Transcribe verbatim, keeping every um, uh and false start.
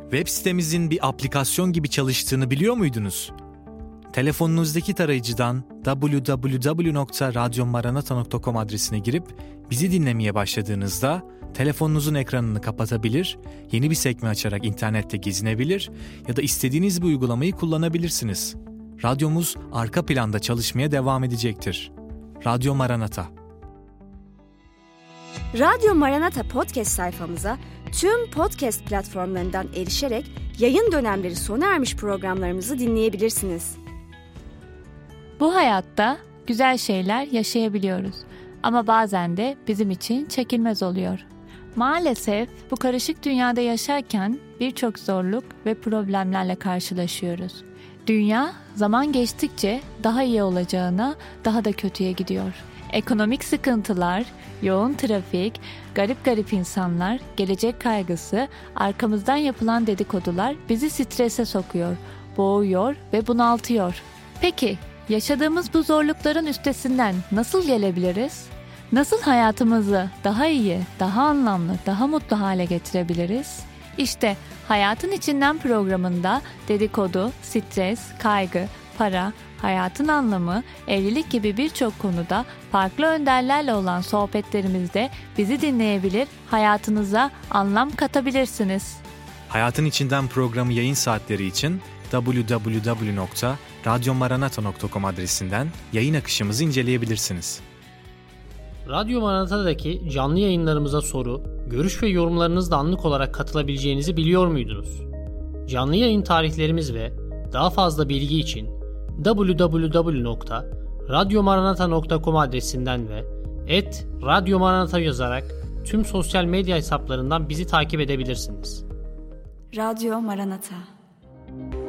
Web sitemizin bir aplikasyon gibi çalıştığını biliyor muydunuz? Telefonunuzdaki tarayıcıdan double-u double-u double-u nokta radyo maranata nokta com adresine girip bizi dinlemeye başladığınızda telefonunuzun ekranını kapatabilir, yeni bir sekme açarak internette gezinebilir ya da istediğiniz bir uygulamayı kullanabilirsiniz. Radyomuz arka planda çalışmaya devam edecektir. Radyo Maranata. Radyo Maranata podcast sayfamıza tüm podcast platformlarından erişerek yayın dönemleri sona ermiş programlarımızı dinleyebilirsiniz. Bu hayatta güzel şeyler yaşayabiliyoruz ama bazen de bizim için çekilmez oluyor. Maalesef bu karışık dünyada yaşarken birçok zorluk ve problemlerle karşılaşıyoruz. Dünya zaman geçtikçe daha iyi olacağına daha da kötüye gidiyor. Ekonomik sıkıntılar, yoğun trafik, garip garip insanlar, gelecek kaygısı, arkamızdan yapılan dedikodular bizi strese sokuyor, boğuyor ve bunaltıyor. Peki, yaşadığımız bu zorlukların üstesinden nasıl gelebiliriz? Nasıl hayatımızı daha iyi, daha anlamlı, daha mutlu hale getirebiliriz? İşte Hayatın İçinden programında dedikodu, stres, kaygı, para, hayatın anlamı, evlilik gibi birçok konuda farklı önderlerle olan sohbetlerimizde bizi dinleyebilir, hayatınıza anlam katabilirsiniz. Hayatın İçinden programı yayın saatleri için double-u double-u double-u nokta radyo maranata nokta com adresinden yayın akışımızı inceleyebilirsiniz. Radyo Maranata'daki canlı yayınlarımıza soru, görüş ve yorumlarınızla anlık olarak katılabileceğinizi biliyor muydunuz? Canlı yayın tarihlerimiz ve daha fazla bilgi için double-u double-u double-u nokta radyo maranata nokta com adresinden ve et radyo maranata yazarak tüm sosyal medya hesaplarından bizi takip edebilirsiniz. Radyo Maranata.